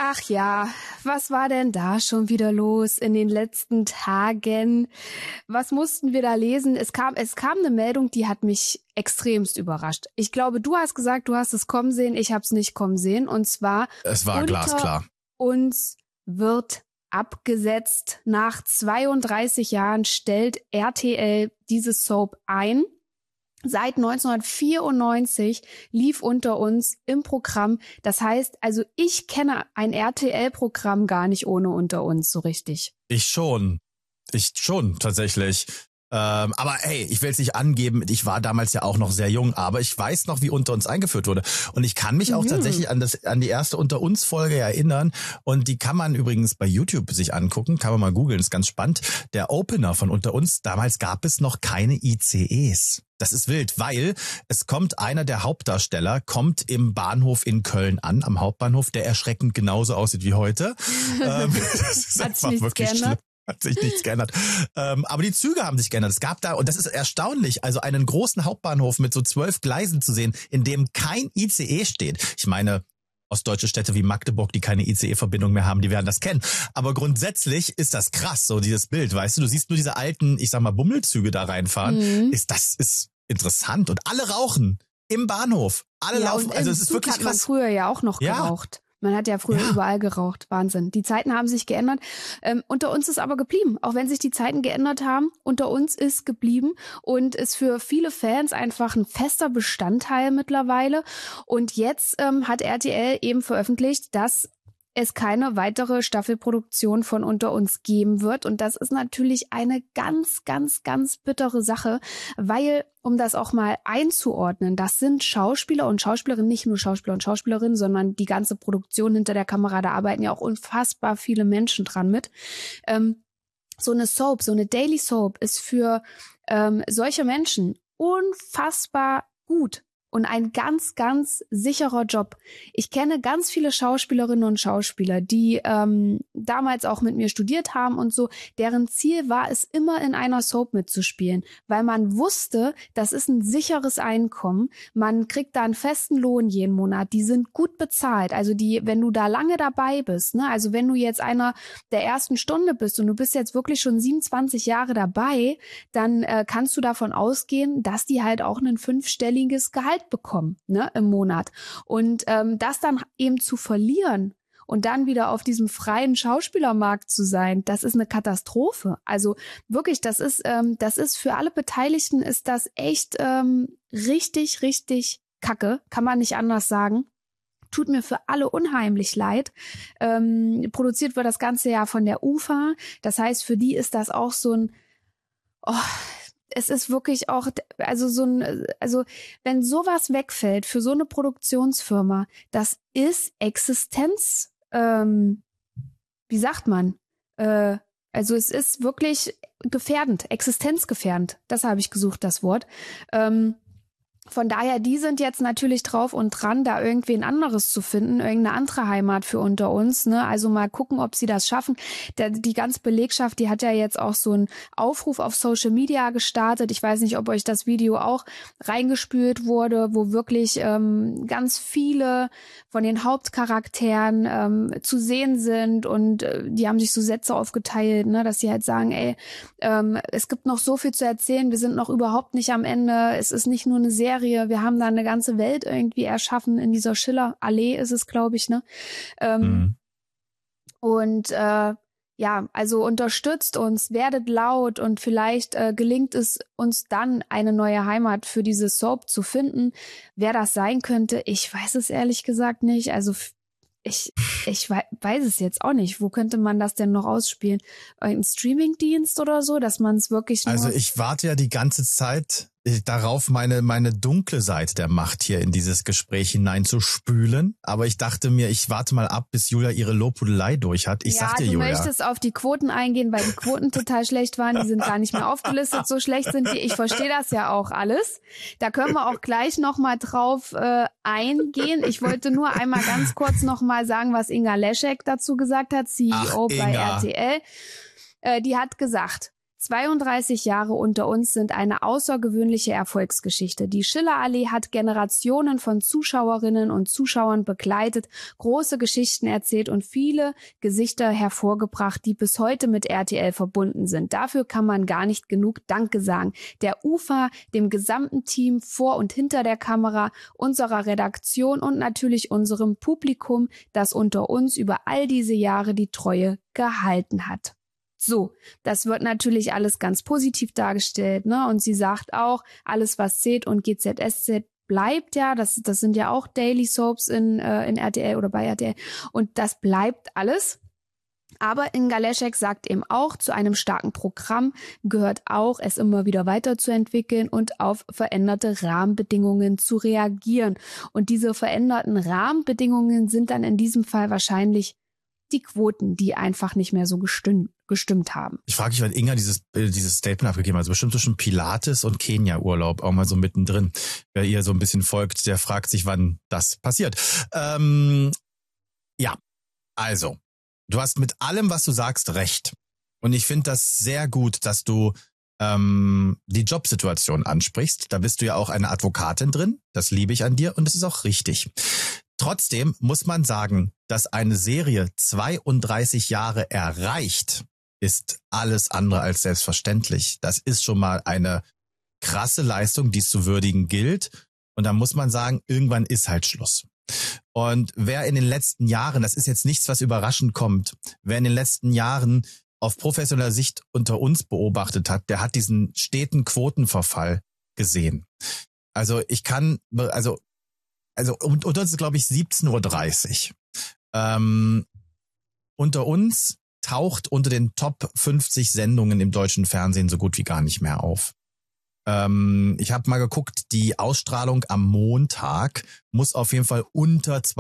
Ach ja, was war denn da schon wieder los in den letzten Tagen? Was mussten wir da lesen? Es kam eine Meldung, die hat mich extremst überrascht. Ich glaube, du hast gesagt, du hast es kommen sehen, ich habe es nicht kommen sehen. Und zwar, es war glasklar. Uns wird abgesetzt. Nach 32 Jahren stellt RTL diese Soap ein. Seit 1994 lief Unter uns im Programm. Das heißt, also ich kenne ein RTL-Programm gar nicht ohne Unter uns so richtig. Ich schon tatsächlich. Aber hey, ich will es nicht angeben, ich war damals ja auch noch sehr jung, aber ich weiß noch, wie Unter uns eingeführt wurde. Und ich kann mich auch tatsächlich an die erste Unter uns Folge erinnern. Und die kann man übrigens bei YouTube sich angucken, kann man mal googeln, ist ganz spannend. Der Opener von Unter uns, damals gab es noch keine ICEs. Das ist wild, weil es kommt einer der Hauptdarsteller, kommt im Bahnhof in Köln an, am Hauptbahnhof, der erschreckend genauso aussieht wie heute. Das ist einfach wirklich schlimm. Hat sich nichts geändert. Aber die Züge haben sich geändert. Es gab da, und das ist erstaunlich, also einen großen Hauptbahnhof mit so 12 Gleisen zu sehen, in dem kein ICE steht. Ich meine, ostdeutsche Städte wie Magdeburg, die keine ICE-Verbindung mehr haben, die werden das kennen. Aber grundsätzlich ist das krass, so dieses Bild, weißt du siehst nur diese alten, ich sag mal, Bummelzüge da reinfahren. Das ist interessant. Und alle rauchen im Bahnhof. Alle laufen, also es ist wirklich krass. Man früher ja auch noch geraucht. Man hat ja früher überall geraucht. Wahnsinn. Die Zeiten haben sich geändert. Unter uns ist aber geblieben. Auch wenn sich die Zeiten geändert haben, Unter uns ist geblieben und ist für viele Fans einfach ein fester Bestandteil mittlerweile. Und jetzt hat RTL eben veröffentlicht, dass es keine weitere Staffelproduktion von Unter uns geben wird. Und das ist natürlich eine ganz, ganz, ganz bittere Sache, weil, um das auch mal einzuordnen, das sind Schauspieler und Schauspielerinnen, nicht nur Schauspieler und Schauspielerinnen, sondern die ganze Produktion hinter der Kamera, da arbeiten ja auch unfassbar viele Menschen dran mit. So eine Soap, so eine Daily Soap ist für solche Menschen unfassbar gut. Und ein ganz, ganz sicherer Job. Ich kenne ganz viele Schauspielerinnen und Schauspieler, die damals auch mit mir studiert haben und so. Deren Ziel war es, immer in einer Soap mitzuspielen, weil man wusste, das ist ein sicheres Einkommen. Man kriegt da einen festen Lohn jeden Monat. Die sind gut bezahlt. Also wenn du da lange dabei bist, ne, also wenn du jetzt einer der ersten Stunde bist und du bist jetzt wirklich schon 27 Jahre dabei, dann kannst du davon ausgehen, dass die halt auch ein 5-stelliges Gehalt bekommen, ne, im Monat. Und das dann eben zu verlieren und dann wieder auf diesem freien Schauspielermarkt zu sein, das ist eine Katastrophe. Also wirklich, das ist für alle Beteiligten ist das echt richtig, richtig Kacke, kann man nicht anders sagen. Tut mir für alle unheimlich leid. Produziert wird das Ganze ja von der UFA. Das heißt, für die ist das auch so ein es ist wirklich auch, also wenn sowas wegfällt für so eine Produktionsfirma, das ist Existenz, wie sagt man? Also es ist wirklich gefährdend, existenzgefährdend. Das habe ich gesucht, das Wort. Von daher, die sind jetzt natürlich drauf und dran, da irgendwie ein anderes zu finden, irgendeine andere Heimat für Unter uns, ne? Also mal gucken, ob sie das schaffen. Die ganze Belegschaft, die hat ja jetzt auch so einen Aufruf auf Social Media gestartet. Ich weiß nicht, ob euch das Video auch reingespült wurde, wo wirklich ganz viele von den Hauptcharakteren zu sehen sind und die haben sich so Sätze aufgeteilt, ne, dass sie halt sagen, ey, es gibt noch so viel zu erzählen, wir sind noch überhaupt nicht am Ende, es ist nicht nur eine Serie, wir haben da eine ganze Welt irgendwie erschaffen, in dieser Schiller-Allee ist es, glaube ich, ne? Und ja, also unterstützt uns, werdet laut und vielleicht gelingt es uns dann, eine neue Heimat für diese Soap zu finden. Wer das sein könnte, ich weiß es ehrlich gesagt nicht. Also ich weiß es jetzt auch nicht. Wo könnte man das denn noch ausspielen? Ein Streamingdienst oder so, dass man es wirklich nur... Also ich warte ja die ganze Zeit darauf, meine dunkle Seite der Macht hier in dieses Gespräch hineinzuspülen. Aber ich dachte mir, ich warte mal ab, bis Julia ihre Lobhudelei durch hat. Ich sag dir, Julia. Ja, du möchtest auf die Quoten eingehen, weil die Quoten total schlecht waren. Die sind gar nicht mehr aufgelistet. So schlecht sind die. Ich verstehe das ja auch alles. Da können wir auch gleich nochmal drauf eingehen. Ich wollte nur einmal ganz kurz nochmal sagen, was Inga Leschek dazu gesagt hat, CEO bei RTL. Die hat gesagt, 32 Jahre unter uns sind eine außergewöhnliche Erfolgsgeschichte. Die Schillerallee hat Generationen von Zuschauerinnen und Zuschauern begleitet, große Geschichten erzählt und viele Gesichter hervorgebracht, die bis heute mit RTL verbunden sind. Dafür kann man gar nicht genug Danke sagen. Der UFA, dem gesamten Team vor und hinter der Kamera, unserer Redaktion und natürlich unserem Publikum, das unter uns über all diese Jahre die Treue gehalten hat. So, das wird natürlich alles ganz positiv dargestellt, ne? Und sie sagt auch, alles was zählt und GZSZ bleibt ja, das sind ja auch Daily Soaps in RTL oder bei RTL und das bleibt alles. Aber Inga Leschek sagt eben auch, zu einem starken Programm gehört auch, es immer wieder weiterzuentwickeln und auf veränderte Rahmenbedingungen zu reagieren. Und diese veränderten Rahmenbedingungen sind dann in diesem Fall wahrscheinlich die Quoten, die einfach nicht mehr so gestimmt haben. Ich frage mich, wann Inga dieses Statement abgegeben hat. Also bestimmt zwischen Pilates und Kenia-Urlaub auch mal so mittendrin. Wer ihr so ein bisschen folgt, der fragt sich, wann das passiert. Ja, also, du hast mit allem, was du sagst, recht. Und ich finde das sehr gut, dass du die Jobsituation ansprichst. Da bist du ja auch eine Advokatin drin. Das liebe ich an dir und das ist auch richtig. Trotzdem muss man sagen, dass eine Serie 32 Jahre erreicht, ist alles andere als selbstverständlich. Das ist schon mal eine krasse Leistung, die es zu würdigen gilt. Und da muss man sagen, irgendwann ist halt Schluss. Und wer in den letzten Jahren, das ist jetzt nichts, was überraschend kommt, wer in den letzten Jahren auf professioneller Sicht unter uns beobachtet hat, der hat diesen steten Quotenverfall gesehen. Also unter uns ist, glaube ich, 17:30 Uhr. Unter uns taucht unter den Top 50 Sendungen im deutschen Fernsehen so gut wie gar nicht mehr auf. Ich habe mal geguckt, die Ausstrahlung am Montag muss auf jeden Fall unter